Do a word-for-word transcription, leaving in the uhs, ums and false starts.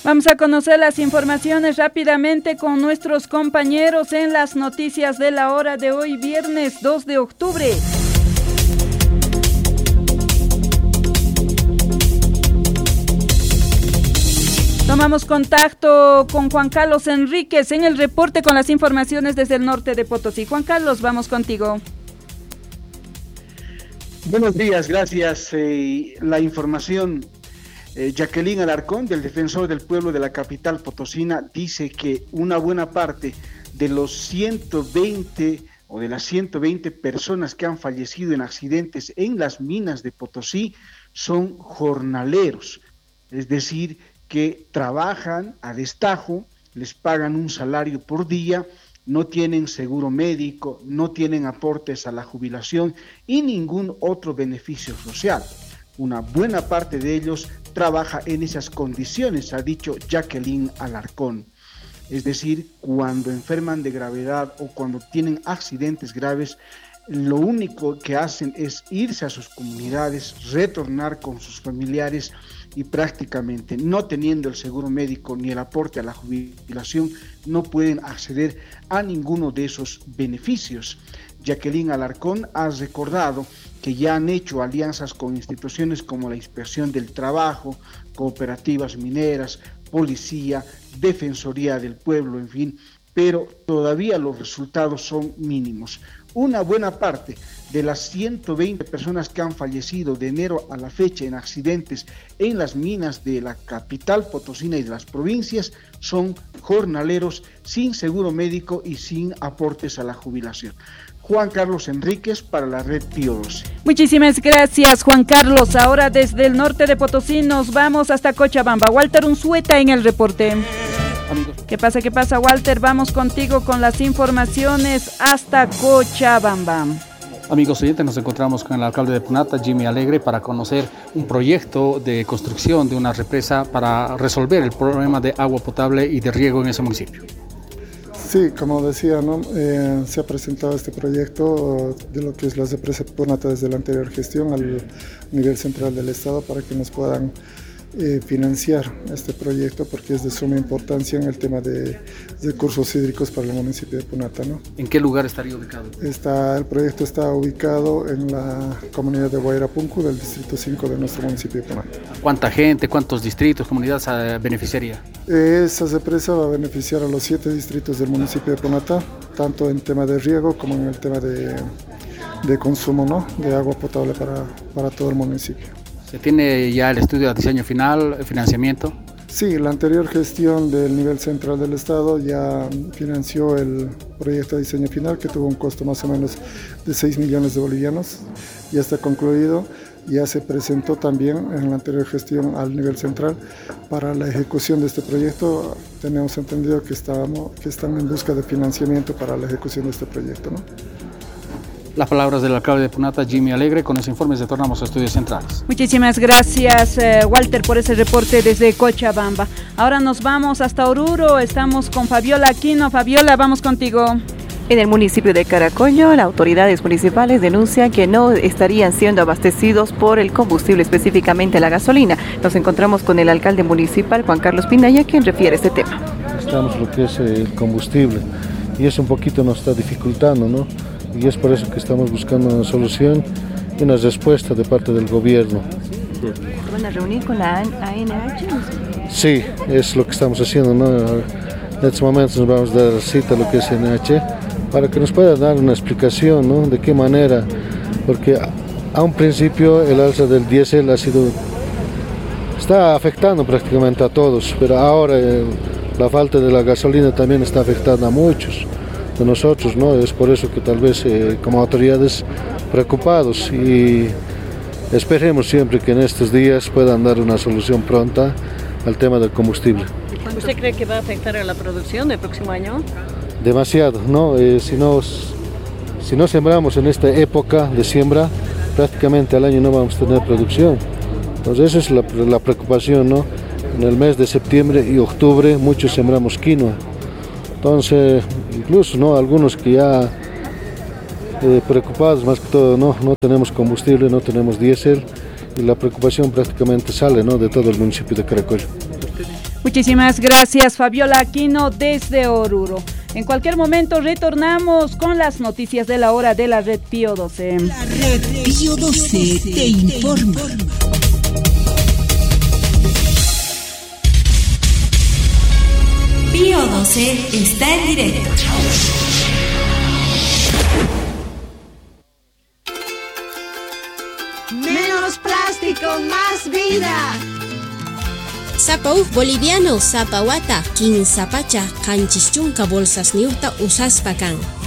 Vamos a conocer las informaciones rápidamente con nuestros compañeros en las noticias de la hora de hoy, viernes dos de octubre. Tomamos contacto con Juan Carlos Enríquez en el reporte con las informaciones desde el norte de Potosí. Juan Carlos, vamos contigo. Buenos días, gracias. Eh, la información, eh, Jacqueline Alarcón, del Defensor del Pueblo de la capital potosina, dice que una buena parte de los ciento veinte o de las ciento veinte personas que han fallecido en accidentes en las minas de Potosí son jornaleros, es decir, que trabajan a destajo, les pagan un salario por día, no tienen seguro médico, no tienen aportes a la jubilación y ningún otro beneficio social. Una buena parte de ellos trabaja en esas condiciones, ha dicho Jacqueline Alarcón. Es decir, cuando enferman de gravedad o cuando tienen accidentes graves, lo único que hacen es irse a sus comunidades, retornar con sus familiares y prácticamente no teniendo el seguro médico ni el aporte a la jubilación, no pueden acceder a ninguno de esos beneficios. Jacqueline Alarcón ha recordado que ya han hecho alianzas con instituciones como la Inspección del Trabajo, cooperativas mineras, policía, Defensoría del Pueblo, en fin, pero todavía los resultados son mínimos. Una buena parte de las ciento veinte personas que han fallecido de enero a la fecha en accidentes en las minas de la capital potosina y de las provincias son jornaleros sin seguro médico y sin aportes a la jubilación. Juan Carlos Enríquez para la Red Pío doce. Muchísimas gracias, Juan Carlos. Ahora desde el norte de Potosí nos vamos hasta Cochabamba. Walter Unzueta en el reporte. Amigos. ¿Qué pasa, qué pasa, Walter? Vamos contigo con las informaciones hasta Cochabamba. Amigos oyentes, nos encontramos con el alcalde de Punata, Jimmy Alegre, para conocer un proyecto de construcción de una represa para resolver el problema de agua potable y de riego en ese municipio. Sí, como decía, ¿no? Eh, se ha presentado este proyecto de lo que es la represa Punata desde la anterior gestión al nivel central del Estado para que nos puedan Eh, financiar este proyecto porque es de suma importancia en el tema de recursos hídricos para el municipio de Punata, ¿no? ¿En qué lugar estaría ubicado? Está, el proyecto está ubicado en la comunidad de Guairapuncu del distrito cinco de nuestro municipio de Punata. ¿Cuánta gente, cuántos distritos, comunidades eh, beneficiaría? Esa represa va a beneficiar a los siete distritos del municipio de Punata, tanto en tema de riego como en el tema de, de consumo, ¿no? De agua potable para, para todo el municipio. ¿Se tiene ya el estudio de diseño final, el financiamiento? Sí, la anterior gestión del nivel central del Estado ya financió el proyecto de diseño final que tuvo un costo más o menos de seis millones de bolivianos. Ya está concluido, ya se presentó también en la anterior gestión al nivel central para la ejecución de este proyecto. Tenemos entendido que, estábamos, que están en busca de financiamiento para la ejecución de este proyecto, ¿no? Las palabras del alcalde de Punata, Jimmy Alegre. Con los informes retornamos a Estudios Centrales. Muchísimas gracias, eh, Walter, por ese reporte desde Cochabamba. Ahora nos vamos hasta Oruro. Estamos con Fabiola Aquino. Fabiola, vamos contigo. En el municipio de Caracollo, las autoridades municipales denuncian que no estarían siendo abastecidos por el combustible, específicamente la gasolina. Nos encontramos con el alcalde municipal, Juan Carlos Pinaya, quien refiere este tema. Estamos lo que es el combustible y eso un poquito nos está dificultando, ¿no? Y es por eso que estamos buscando una solución y una respuesta de parte del gobierno. ¿Se van a reunir con la A N H? Sí, es lo que estamos haciendo, ¿no? En estos momentos nos vamos a dar cita a lo que es A N H para que nos pueda dar una explicación, ¿no? De qué manera, porque a un principio el alza del diésel ha sido, está afectando prácticamente a todos, pero ahora eh, la falta de la gasolina también está afectando a muchos de nosotros, ¿no? Es por eso que tal vez eh, como autoridades preocupados y esperemos siempre que en estos días puedan dar una solución pronta al tema del combustible. ¿Usted cree que va a afectar a la producción del próximo año? Demasiado, ¿no? Eh, si nos, si no sembramos en esta época de siembra, prácticamente al año no vamos a tener producción. Entonces esa es la, la preocupación, ¿no? En el mes de septiembre y octubre muchos sembramos quinoa. Entonces, incluso, ¿no? Algunos que ya eh, preocupados más que todo, ¿no? No tenemos combustible, no tenemos diésel y la preocupación prácticamente sale, ¿no? De todo el municipio de Caracollo. Muchísimas gracias, Fabiola Aquino desde Oruro. En cualquier momento retornamos con las noticias de la hora de la Red Pío doce. La Red Pío doce te informa. Pío doce está en directo. Menos plástico, más vida. Sapauf boliviano, sapawata, kin sapacha, kanchischunka bolsas niuta usaspakan.